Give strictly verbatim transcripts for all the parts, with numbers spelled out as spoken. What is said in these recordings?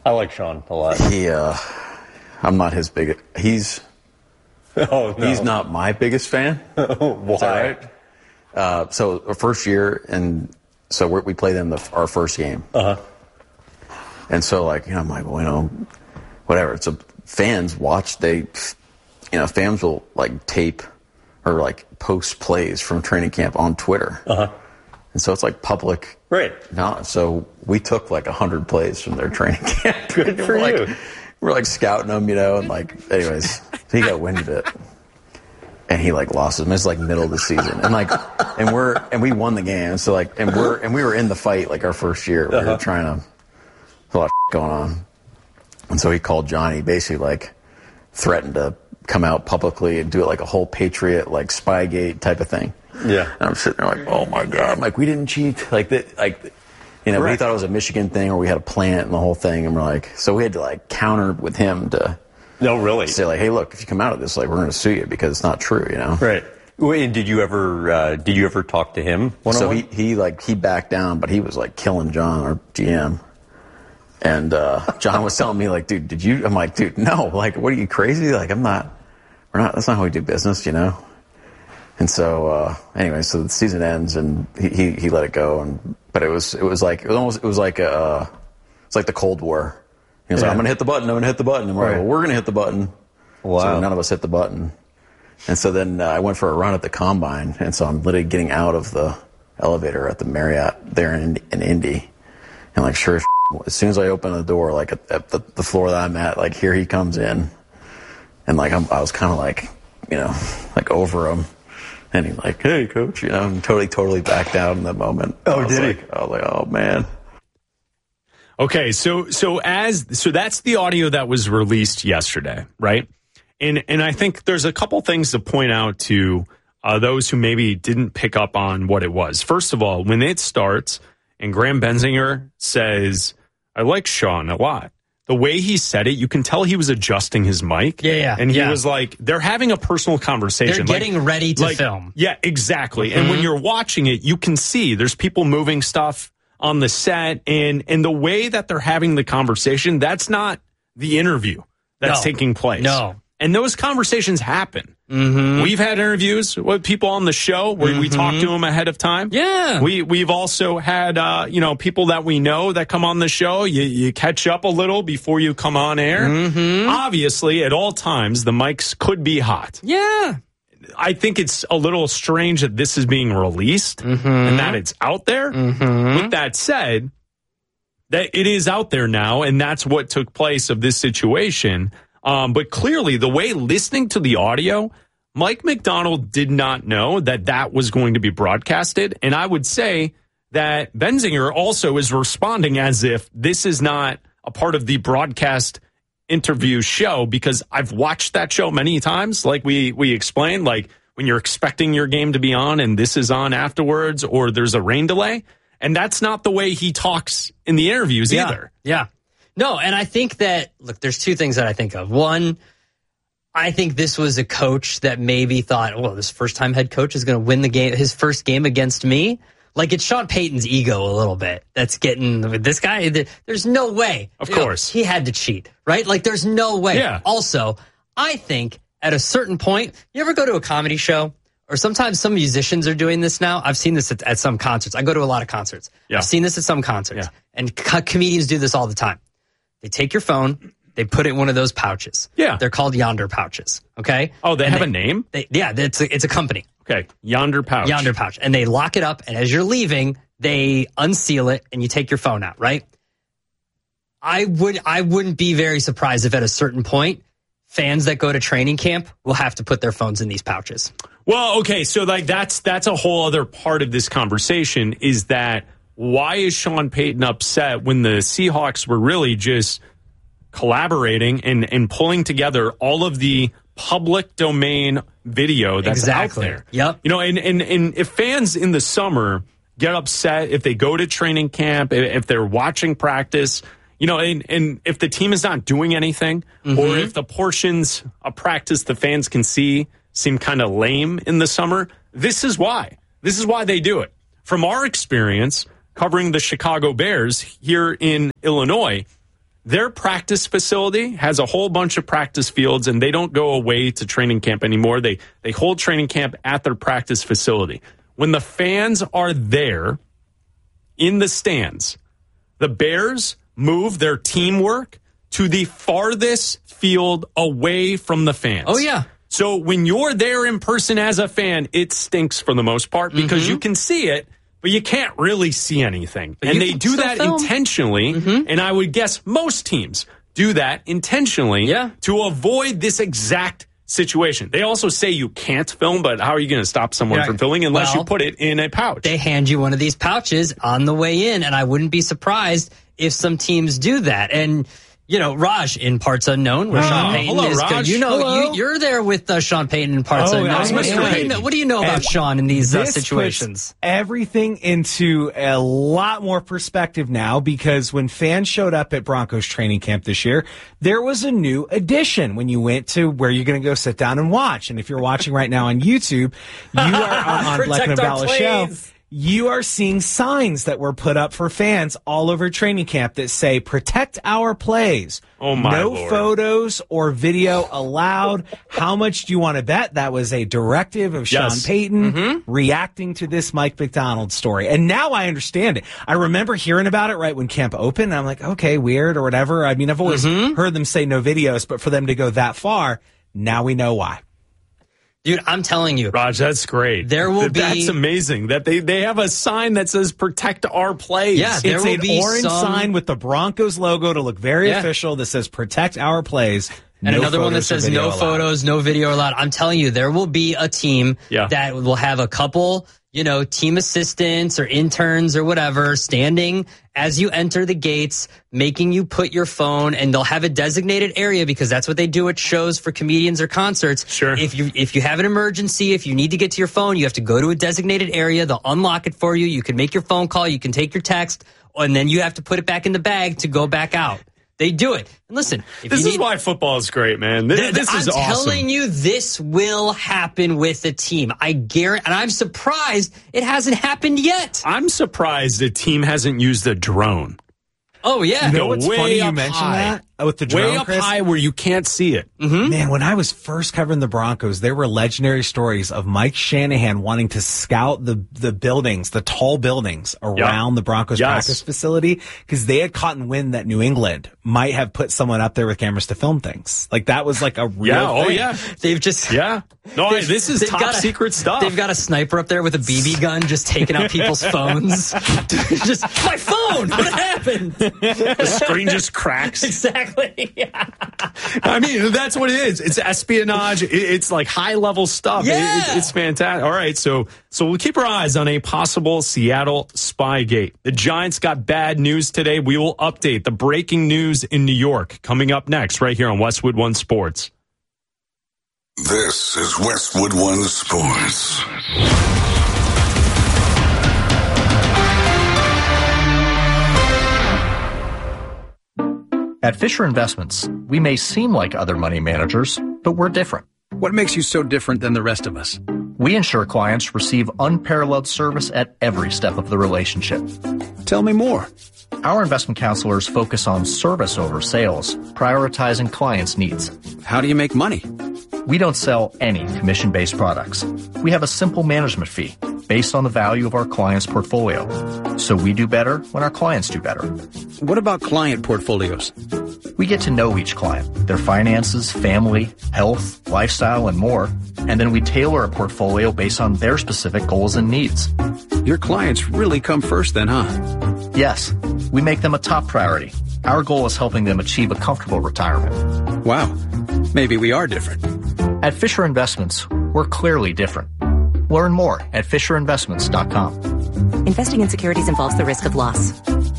I like Sean a lot. He, uh, I'm not his biggest. He's, oh, no. he's not my biggest fan. Why? Is that right? Uh, so our first year, and so we're, we play them the, our first game. Uh huh. And so, like, you know, I'm like, well, you know, whatever. So fans watch. They, you know, fans will like tape or like post plays from training camp on Twitter. Uh huh. And so it's like public. Right. No, so we took like a hundred plays from their training camp. Good for we're you. Like, we're like scouting them, you know, and like, anyways, so he got wind of it, and he like lost him. It's like middle of the season, and like, and we're and we won the game. So like, and we're and we were in the fight like our first year. We uh-huh. were trying to, a lot of going on, and so he called Johnny, basically like threatened to come out publicly and do it like a whole Patriot like Spygate type of thing. Yeah. And I'm sitting there like, oh my God. I'm like, we didn't cheat. Like that, like, you know, we thought it was a Michigan thing or we had a plant and the whole thing. And we're like, so we had to like counter with him to no, really say like, hey, look, if you come out of this, like, we're going to sue you because it's not true, you know? Right. Wait, did you ever, uh, did you ever talk to him one-on-one? So he, he like, he backed down, but he was like killing John, our G M. And, uh, John was telling me like, dude, did you, I'm like, dude, no, like, what are you crazy? Like, I'm not, we're not, that's not how we do business, you know? And so, uh, anyway, so the season ends and he, he, he let it go. And, but it was, it was like, it was almost, it was like, uh, it's like the Cold War. He was yeah. like, I'm going to hit the button. I'm going to hit the button. And we're right. like, well, we're going to hit the button. Wow. So none of us hit the button. And so then uh, I went for a run at the combine. And so I'm literally getting out of the elevator at the Marriott there in, in Indy. And like, sure, as soon as I open the door, like at, at the, the floor that I'm at, like here he comes in. And like, I'm, I was kind of like, you know, like over him. And he's like, hey, coach, you know, and totally, totally backed down in that moment. Oh, did like, he? I was like, oh, man. Okay, so so as so that's the audio that was released yesterday, right? And and I think there's a couple things to point out to uh, those who maybe didn't pick up on what it was. First of all, when it starts and Graham Benzinger says, I like Sean a lot. The way he said it, you can tell he was adjusting his mic. Yeah, yeah. And he yeah. was like, they're having a personal conversation. They're getting like, ready to like, film. Yeah, exactly. Mm-hmm. And when you're watching it, you can see there's people moving stuff on the set. And, and the way that they're having the conversation, that's not the interview that's no. taking place. No. And those conversations happen. Mm-hmm. We've had interviews with people on the show where mm-hmm. we talk to them ahead of time. Yeah. We, we've also had, uh, you know, people that we know that come on the show. You, you catch up a little before you come on air. Mm-hmm. Obviously, at all times, the mics could be hot. Yeah. I think it's a little strange that this is being released mm-hmm. and that it's out there. Mm-hmm. With that said, that it is out there now, and that's what took place of this situation. Um, but clearly, the way listening to the audio, Mike Macdonald did not know that that was going to be broadcasted. And I would say that Benzinger also is responding as if this is not a part of the broadcast interview show, because I've watched that show many times. Like we, we explained, like when you're expecting your game to be on and this is on afterwards, or there's a rain delay. And that's not the way he talks in the interviews yeah. either. Yeah. No, and I think that, look, there's two things that I think of. One, I think this was a coach that maybe thought, well, this first-time head coach is going to win the game, his first game against me. Like, it's Sean Payton's ego a little bit that's getting with this guy. There's no way. Of you course. know, he had to cheat, right? Like, there's no way. Yeah. Also, I think at a certain point, you ever go to a comedy show? Or sometimes some musicians are doing this now. I've seen this at, at some concerts. I go to a lot of concerts. Yeah. I've seen this at some concerts. Yeah. And co- comedians do this all the time. They take your phone, they put it in one of those pouches. Yeah. They're called Yonder pouches. Okay. Oh, they and have they, a name? They, yeah, it's a, it's a company. Okay. Yonder pouch. Yonder pouch. And they lock it up. And as you're leaving, they unseal it and you take your phone out, right? I would, I wouldn't be very surprised if at a certain point, fans that go to training camp will have to put their phones in these pouches. Well, okay. So like that's, that's a whole other part of this conversation, is that why is Sean Payton upset when the Seahawks were really just collaborating and, and pulling together all of the public domain video that's exactly. out there? Yep. You know, and, and, and if fans in the summer get upset, if they go to training camp, if they're watching practice, you know, and, and if the team is not doing anything, mm-hmm. or if the portions of practice the fans can see seem kind of lame in the summer, this is why. This is why they do it. From our experience covering the Chicago Bears here in Illinois, their practice facility has a whole bunch of practice fields, and they don't go away to training camp anymore. They they hold training camp at their practice facility. When the fans are there in the stands, the Bears move their teamwork to the farthest field away from the fans. Oh, yeah. So when you're there in person as a fan, it stinks for the most part because Mm-hmm. you can see it, but you can't really see anything. But and you they can do still that film. intentionally, Mhm. and I would guess most teams do that intentionally Yeah. to avoid this exact situation. They also say you can't film, but how are you going to stop someone Yeah. from filming unless Well, you put it in a pouch? They hand you one of these pouches on the way in, and I wouldn't be surprised if some teams do that. And you know, Raj in Parts Unknown, where Oh, Sean Payton hello, is. Raj. You know, Hello. you, you're there with uh, Sean Payton in Parts Oh, Unknown. I What, am. what do you know, what do you know about And Sean in these uh, this situations? puts everything into a lot more perspective now, because when fans showed up at Broncos training camp this year, there was a new addition when you went to where you're going to go sit down and watch. And if you're watching right now on YouTube, you are on, on Black and Protect our Abdallah Show. plays. You are seeing signs that were put up for fans all over training camp that say, protect our plays. Oh, my No Lord. photos or video allowed. How much do you want to bet that was a directive of Sean Yes. Payton reacting to this Mike McDonald story? And now I understand it. I remember hearing about it right when camp opened. And I'm like, okay, weird or whatever. I mean, I've always heard them say no videos, but for them to go that far, now we know why. Dude, I'm telling you. Raj, that's great. There will Th- be- That's amazing that they, they have a sign that says protect our plays. Yeah, there It's will an be orange some- sign with the Broncos logo to look very Yeah. official that says protect our plays. And No another one that photos or says video no allowed. photos, no video allowed. I'm telling you, there will be a team Yeah. that will have a couple, you know, team assistants or interns or whatever standing as you enter the gates, making you put your phone, and they'll have a designated area because that's what they do at shows for comedians or concerts. Sure. If you if you have an emergency, if you need to get to your phone, you have to go to a designated area. They'll unlock it for you. You can make your phone call. You can take your text, and then you have to put it back in the bag to go back out. They do it. And listen, if This you is need, why football is great, man. This, Th- this I'm is awesome. telling you, this will happen with a team. I guarantee, and I'm surprised it hasn't happened yet. I'm surprised the team hasn't used a drone. Oh yeah, You know Go what's way funny you up mentioned high. that? Oh, with the drone, Way up Chris? high where you can't see it. Man, when I was first covering the Broncos, there were legendary stories of Mike Shanahan wanting to scout the the buildings, the tall buildings around the Broncos Yes. practice facility, because they had caught in wind that New England might have put someone up there with cameras to film things. Like that was like a real Yeah. Oh, thing. yeah. they've just Yeah. No, I- this is they've top got a- secret stuff. They've got a sniper up there with a B B gun, just taking out people's phones. Just my phone. What happened? the screen just cracks. Exactly. Yeah. I mean, that's what it is. It's espionage. It- It's like high level stuff. It- Yeah. it- it's fantastic. All right, so so we'll keep our eyes on a possible Seattle Spygate. The Giants got bad news today. We will update the breaking news in New York coming up next, right here on Westwood One Sports. This is Westwood One Sports. At Fisher Investments, we may seem like other money managers, but we're different. What makes you so different than the rest of us? We ensure clients receive unparalleled service at every step of the relationship. Tell me more. Our investment counselors focus on service over sales, prioritizing clients' needs. How do you make money? We don't sell any commission-based products. We have a simple management fee based on the value of our client's portfolio. So we do better when our clients do better. What about client portfolios? We get to know each client, their finances, family, health, lifestyle, and more, and then we tailor a portfolio based on their specific goals and needs. Your clients really come first then, huh? Yes, we make them a top priority. Our goal is helping them achieve a comfortable retirement. Wow. Maybe we are different. At Fisher Investments, we're clearly different. Learn more at fisher investments dot com. Investing in securities involves the risk of loss.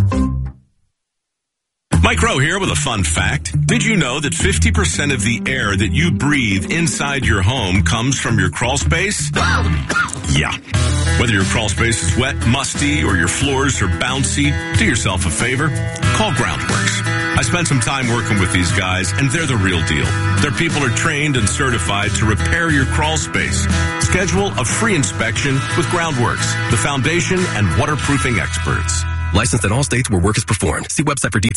Mike Rowe here with a fun fact. Did you know that fifty percent of the air that you breathe inside your home comes from your crawl space? Yeah. Whether your crawl space is wet, musty, or your floors are bouncy, do yourself a favor. Call Groundworks. I spent some time working with these guys, and they're the real deal. Their people are trained and certified to repair your crawl space. Schedule a free inspection with Groundworks, the foundation and waterproofing experts. Licensed in all states where work is performed. See website for details.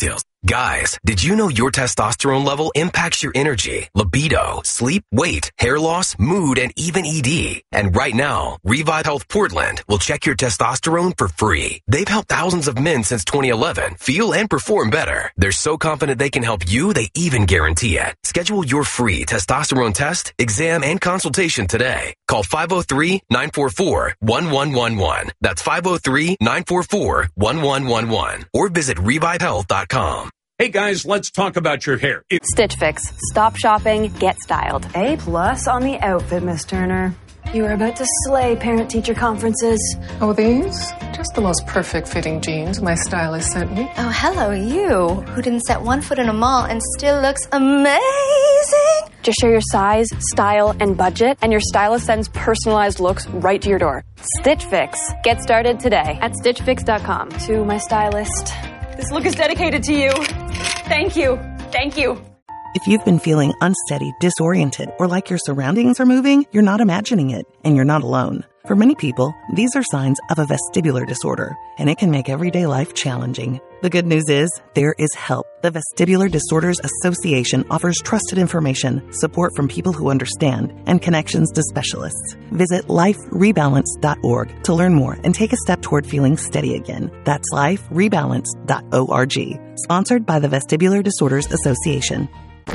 Guys, did you know your testosterone level impacts your energy, libido, sleep, weight, hair loss, mood, and even E D? And right now, Revive Health Portland will check your testosterone for free. They've helped thousands of men since twenty eleven feel and perform better. They're so confident they can help you, they even guarantee it. Schedule your free testosterone test, exam, and consultation today. Call five oh three, nine four four, one one one one. That's five oh three, nine four four, one one one one. Or visit revive health dot com. Hey guys, let's talk about your hair. It- Stitch Fix. Stop shopping, get styled. A plus on the outfit, Miss Turner. You are about to slay parent-teacher conferences. Oh, these? Just the most perfect fitting jeans my stylist sent me. Oh, hello, you, who didn't set one foot in a mall and still looks amazing. Just share your size, style, and budget, and your stylist sends personalized looks right to your door. Stitch Fix. Get started today at stitch fix dot com. To my stylist, this look is dedicated to you. Thank you. Thank you. If you've been feeling unsteady, disoriented, or like your surroundings are moving, you're not imagining it, and you're not alone. For many people, these are signs of a vestibular disorder, and it can make everyday life challenging. The good news is, there is help. The Vestibular Disorders Association offers trusted information, support from people who understand, and connections to specialists. Visit life rebalance dot org to learn more and take a step toward feeling steady again. That's life rebalance dot org. Sponsored by the Vestibular Disorders Association.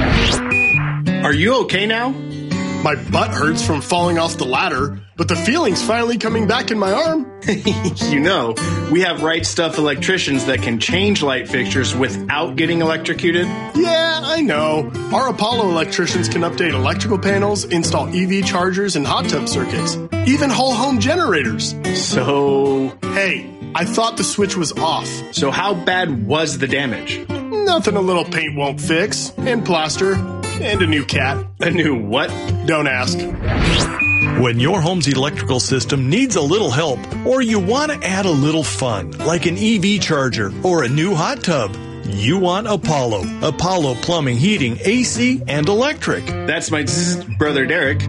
Are you okay now? My butt hurts from falling off the ladder, but the feeling's finally coming back in my arm. You know, we have Right Stuff electricians that can change light fixtures without getting electrocuted. Yeah, I know. Our Apollo electricians can update electrical panels, install E V chargers and hot tub circuits, even whole home generators. So, hey, I thought the switch was off. So how bad was the damage? Nothing a little paint won't fix, and plaster, and a new cat. A new what? Don't ask. When your home's electrical system needs a little help, or you want to add a little fun, like an E V charger or a new hot tub, you want Apollo. Apollo Plumbing, Heating, A C, and Electric. That's my zzz, brother Derek.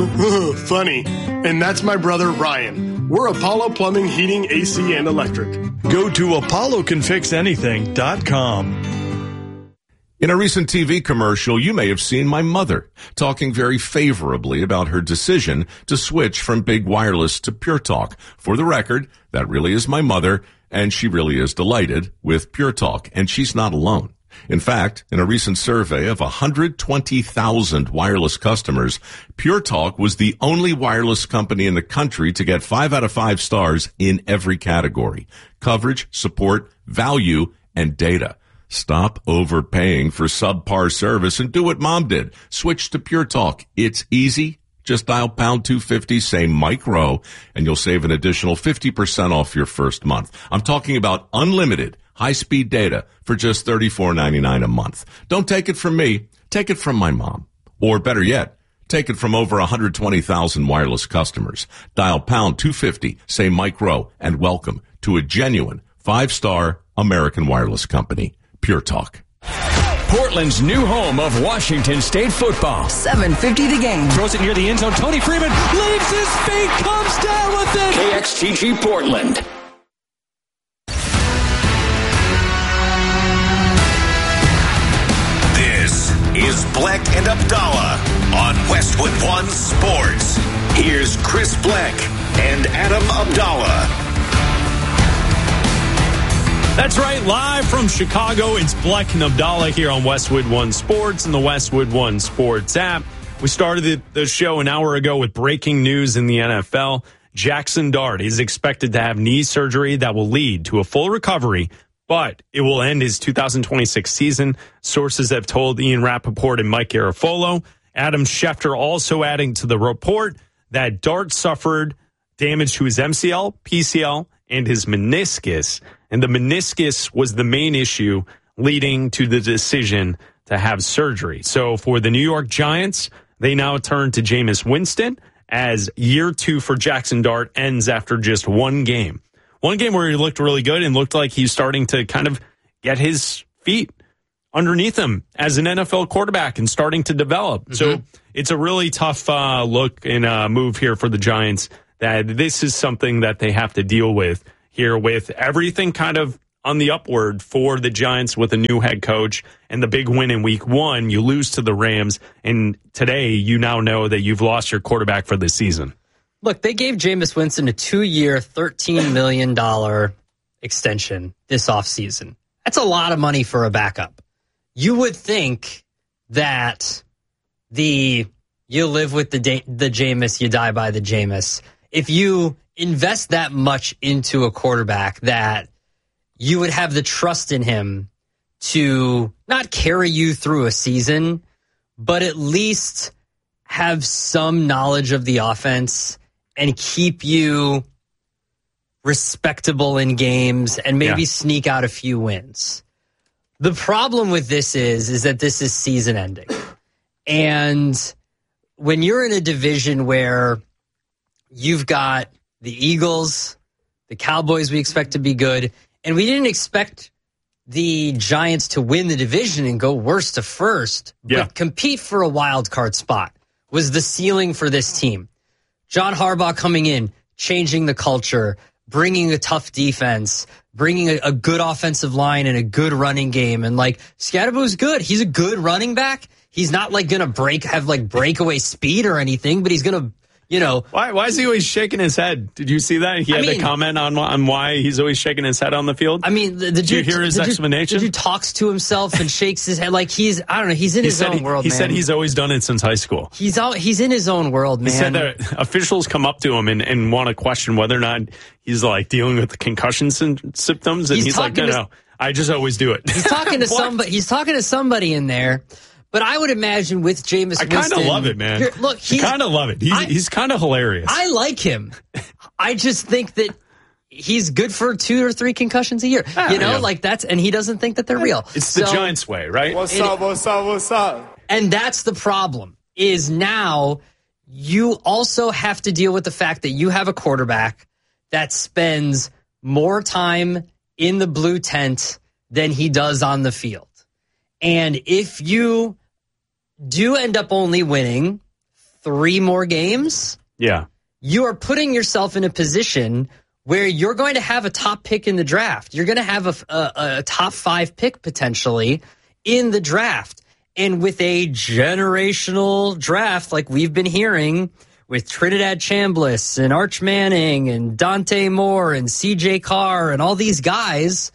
Funny. And that's my brother Ryan. We're Apollo Plumbing, Heating, A C, and Electric. Go to apollo can fix anything dot com. In a recent T V commercial, you may have seen my mother talking very favorably about her decision to switch from Big Wireless to Pure Talk. For the record, that really is my mother, and she really is delighted with Pure Talk, and she's not alone. In fact, in a recent survey of one hundred twenty thousand wireless customers, Pure Talk was the only wireless company in the country to get five out of five stars in every category: coverage, support, value, and data. Stop overpaying for subpar service and do what Mom did. Switch to Pure Talk. It's easy. Just dial pound two fifty, say Mike Rowe, and you'll save an additional fifty percent off your first month. I'm talking about unlimited high-speed data for just thirty-four ninety-nine a month. Don't take it from me. Take it from my mom. Or better yet, take it from over one hundred twenty thousand wireless customers. Dial pound two fifty, say Mike Rowe, and welcome to a genuine five-star American wireless company. Pure Talk. Portland's new home of Washington State football. seven fifty the game. Throws it near the end zone. Tony Freeman leaves his feet, comes down with it. K X T G Portland. This is Bleck and Abdallah on Westwood One Sports. Here's Chris Bleck and Adam Abdallah. That's right, live from Chicago, it's Bleck and Abdallah here on Westwood One Sports and the Westwood One Sports app. We started the show an hour ago with breaking news in the N F L. Jackson Dart is expected to have knee surgery that will lead to a full recovery, but it will end his two thousand twenty-six season. Sources have told Ian Rappaport and Mike Garafolo. Adam Schefter also adding to the report that Dart suffered damage to his M C L, P C L, and his meniscus. And the meniscus was the main issue leading to the decision to have surgery. So for the New York Giants, they now turn to Jameis Winston as year two for Jackson Dart ends after just one game. One game where he looked really good and looked like he's starting to kind of get his feet underneath him as an N F L quarterback and starting to develop. Mm-hmm. So it's a really tough uh, look and uh, move here for the Giants, that this is something that they have to deal with here with everything kind of on the upward for the Giants with a new head coach and the big win in week one. You lose to the Rams, and today you now know that you've lost your quarterback for the season. Look, they gave Jameis Winston a two-year, thirteen million dollars extension this offseason. That's a lot of money for a backup. You would think that the you live with the the Jameis, you die by the Jameis. If you invest that much into a quarterback, that you would have the trust in him to not carry you through a season, but at least have some knowledge of the offense and keep you respectable in games and maybe yeah. sneak out a few wins. The problem with this is, is that this is season ending. And when you're in a division where you've got the Eagles, the Cowboys we expect to be good, and we didn't expect the Giants to win the division and go worst to first, yeah. but compete for a wild card spot was the ceiling for this team. John Harbaugh coming in, changing the culture, bringing a tough defense, bringing a, a good offensive line and a good running game. And like, Scadaboo's good. He's a good running back. He's not like going to break, have like breakaway speed or anything, but he's going to, you know. Why Why is he always shaking his head? Did you see that? He had I mean, to comment on on why he's always shaking his head on the field. I mean, the, the did dude, you hear his the explanation? Dude, the dude talks to himself and shakes his head like he's, I don't know, he's in he his own he, world, he man. He said he's always done it since high school. He's all, he's in his own world, man. He said that officials come up to him and, and want to question whether or not he's like dealing with the concussion symptoms, and he's, he's like, no, to, no, I just always do it. He's talking to somebody. He's talking to somebody in there. But I would imagine with Jameis Winston... I kind of love it, man. Look, I kind of love it. He's, he's kind of hilarious. I like him. I just think that he's good for two or three concussions a year. Ah, you know, yeah. like that's... And he doesn't think that they're real. It's the so, Giants way, right? What's it, up, what's up, what's up? And that's the problem, is now you also have to deal with the fact that you have a quarterback that spends more time in the blue tent than he does on the field. And if you do end up only winning three more games, yeah, you are putting yourself in a position where you're going to have a top pick in the draft. You're going to have a, a, a top five pick potentially in the draft. And with a generational draft like we've been hearing with Trinidad Chambliss and Arch Manning and Dante Moore and C J Carr and all these guys,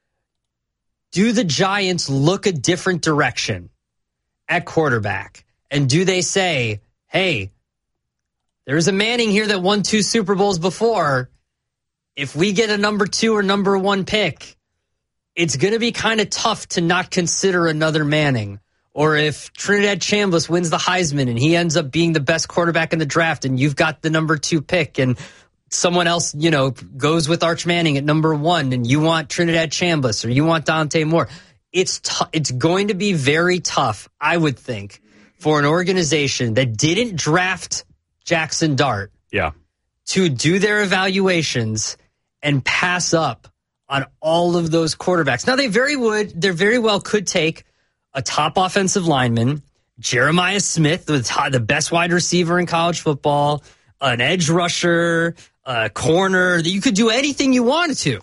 do the Giants look a different direction at quarterback? And do they say, hey, there's a Manning here that won two Super Bowls before. If we get a number two or number one pick, it's going to be kind of tough to not consider another Manning. Or if Trinidad Chambliss wins the Heisman and he ends up being the best quarterback in the draft and you've got the number two pick and someone else, you know, goes with Arch Manning at number one and you want Trinidad Chambliss or you want Dante Moore. It's t- it's going to be very tough, I would think, for an organization that didn't draft Jackson Dart yeah. to do their evaluations and pass up on all of those quarterbacks. Now, they very would, they very well could take a top offensive lineman, Jeremiah Smith, the best wide receiver in college football, an edge rusher, a corner. You could do anything you wanted to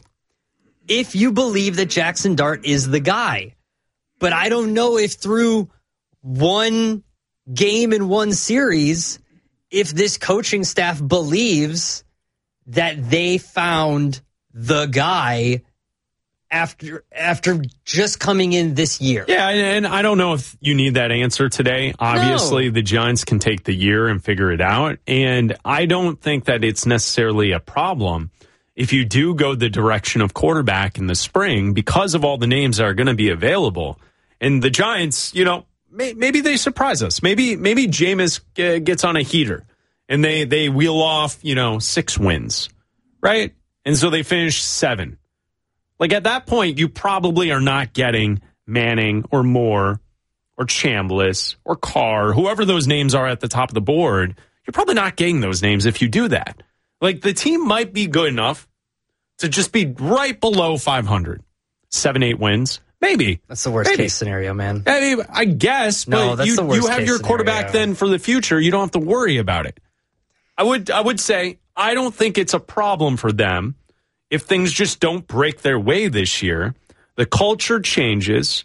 if you believe that Jackson Dart is the guy. But I don't know if through one game in one series, if this coaching staff believes that they found the guy after after just coming in this year. Yeah, and I don't know if you need that answer today. Obviously, no. The Giants can take the year and figure it out. And I don't think that it's necessarily a problem if you do go the direction of quarterback in the spring because of all the names that are going to be available. And the Giants, you know, may, maybe they surprise us. Maybe maybe Jameis g- gets on a heater and they, they wheel off, you know, six wins, right? And so they finish seven. Like at that point, you probably are not getting Manning or Moore or Chambliss or Carr, whoever those names are at the top of the board. You're probably not getting those names if you do that. Like the team might be good enough to just be right below five hundred, seven, eight wins. Maybe. That's the worst Maybe. case scenario, man. I mean, I guess, no, but that's you, the worst you have case your quarterback scenario. then for the future. You don't have to worry about it. I would I would say I don't think it's a problem for them if things just don't break their way this year, the culture changes